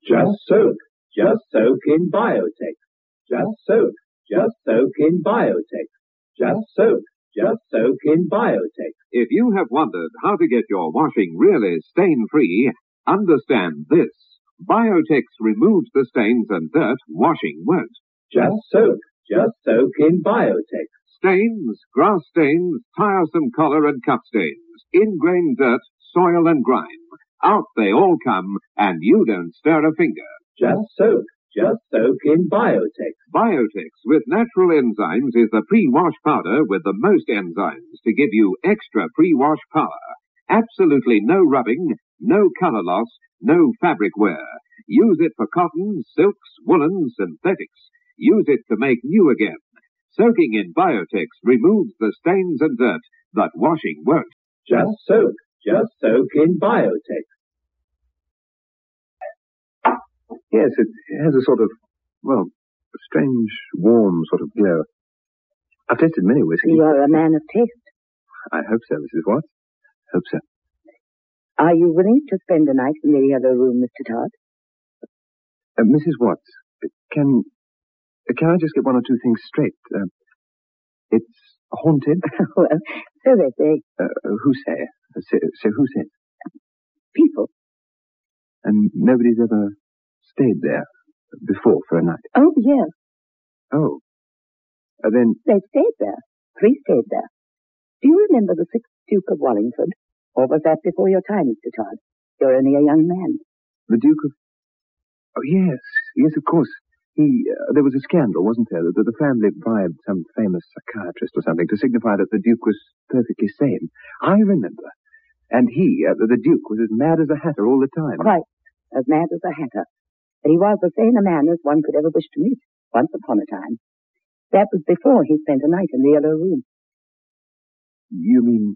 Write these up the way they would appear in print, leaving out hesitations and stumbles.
Just soak. Just soak in Biotex. Just soak. Just soak in Biotex. Just soak. Just soak in Biotex. If you have wondered how to get your washing really stain-free, understand this. Biotex removes the stains and dirt washing won't. Just soak. Just soak in Biotex. Stains, grass stains, tiresome collar and cup stains, ingrained dirt, soil and grime. Out they all come, and you don't stir a finger. Just soak. Just soak in Biotex. Biotex with natural enzymes is the pre-wash powder with the most enzymes to give you extra pre-wash power. Absolutely no rubbing, no color loss, no fabric wear. Use it for cotton, silks, woolens, synthetics. Use it to make new again. Soaking in Biotex removes the stains and dirt that washing won't. Just soak. Just soak in Biotex. Yes, it has a sort of, well, a strange, warm sort of glow. I've tasted many whiskies. You're a man of taste. I hope so, Mrs. Watts. Hope so. Are you willing to spend the night in the other room, Mr. Todd? Mrs. Watts, can I just get one or two things straight? It's haunted? Well, so they say. Who say? So who says? People. And nobody's ever stayed there before for a night? Oh, yes. Oh. Then... They've stayed there. 3 stayed there. Do you remember the 6th Duke of Wallingford? Or was that before your time, Mr. Todd? You're only a young man. The Duke of... Oh, yes. Yes, of course. There was a scandal, wasn't there? That the family bribed some famous psychiatrist or something to signify that the Duke was perfectly sane. I remember. And the Duke, was as mad as a hatter all the time. Quite. As mad as a hatter. But he was as sane a man as one could ever wish to meet, once upon a time. That was before he spent a night in the Yellow Room. You mean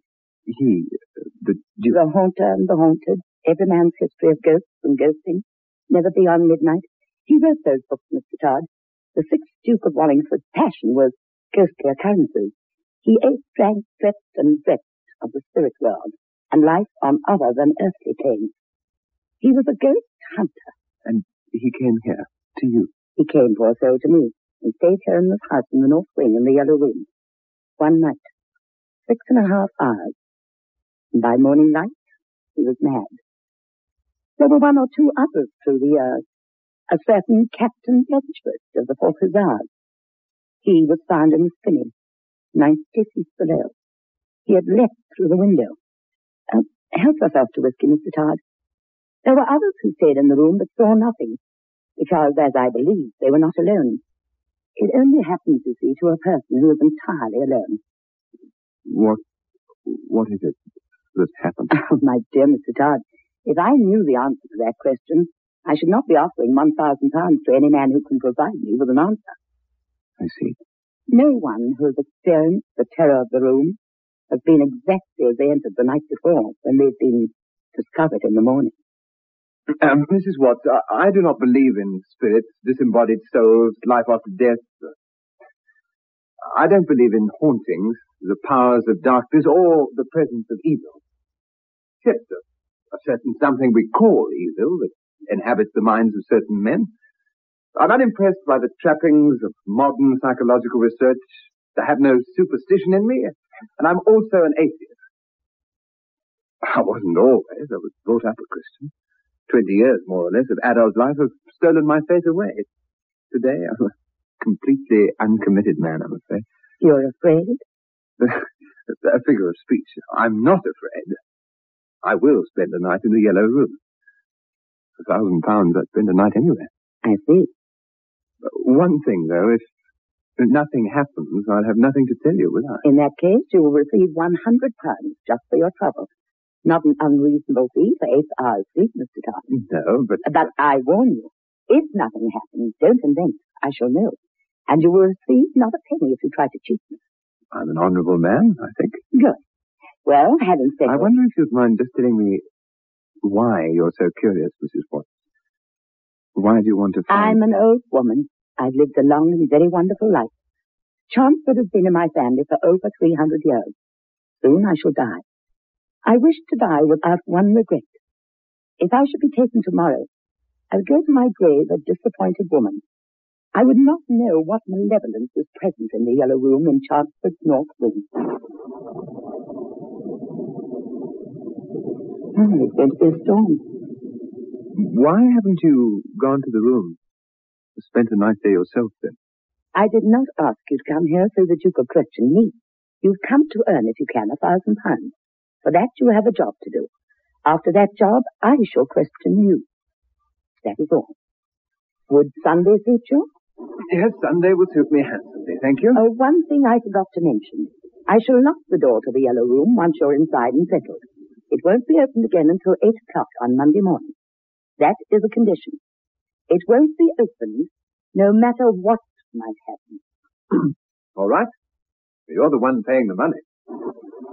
the Duke? The haunter and the haunted, every man's history of ghosts and ghosting, never beyond midnight. He wrote those books, Mr. Todd. The 6th Duke of Wallingford's passion was ghostly occurrences. He ate, drank, slept, and dreamt of the spirit world, and life on other than earthly planes. He was a ghost hunter. And he came here, to you? He came, poor soul, to me, and stayed here in this house in the North Wing in the Yellow Room. One night. 6.5 hours. And by morning light, he was mad. There were 1 or 2 others through the years. A certain Captain Edgeworth of the 4th Hussars. He was found in the spinney, 90 feet below. He had leapt through the window. Help yourself to whiskey, Mr. Todd. There were others who stayed in the room but saw nothing, because, as I believe, they were not alone. It only happens, you see, to a person who is entirely alone. What is it that happened? Oh, my dear Mr. Todd, if I knew the answer to that question, I should not be offering £1,000 to any man who can provide me with an answer. I see. No one who has experienced the terror of the room has been exactly as they entered the night before, when they've been discovered in the morning. Mrs. Watts, I do not believe in spirits, disembodied souls, life after death. I don't believe in hauntings, the powers of darkness, or the presence of evil. Except a certain something we call evil that inhabits the minds of certain men. I'm unimpressed by the trappings of modern psychological research. I have no superstition in me, and I'm also an atheist. I wasn't always. I was brought up a Christian. 20 years, more or less, of adult life have stolen my faith away. Today, I'm a completely uncommitted man, I'm afraid. You're afraid? A figure of speech. I'm not afraid. I will spend a night in the Yellow Room. For £1,000, I'd spend a night anywhere. I see. One thing, though, if nothing happens, I'll have nothing to tell you, will I? In that case, you will receive £100 just for your trouble. Not an unreasonable fee for 8 hours sleep, Mr. Todd. No, but... But I warn you, if nothing happens, don't invent. I shall know. And you will receive not a penny if you try to cheat me. I'm an honourable man, I think. Good. Well, having said I wonder if you'd mind just telling me why you're so curious, Mrs. Watts. Why do you want to find... I'm an old woman. I've lived a long and very wonderful life. Chelmsford has been in my family for over 300 years. Soon I shall die. I wish to die without one regret. If I should be taken tomorrow, I'll go to my grave a disappointed woman. I would not know what malevolence is present in the Yellow Room in Chancellor's North Wing. It's going to be a storm. Why haven't you gone to the room? Spent a night there yourself, then? I did not ask you to come here so that you could question me. You've come to earn, if you can, £1,000. For that you have a job to do. After that job, I shall question you. That is all. Would Sunday suit you? Yes, Sunday will suit me handsomely, thank you. Oh, one thing I forgot to mention. I shall lock the door to the Yellow Room once you're inside and settled. It won't be opened again until 8 o'clock on Monday morning. That is a condition. It won't be opened no matter what might happen. All right. You're the one paying the money.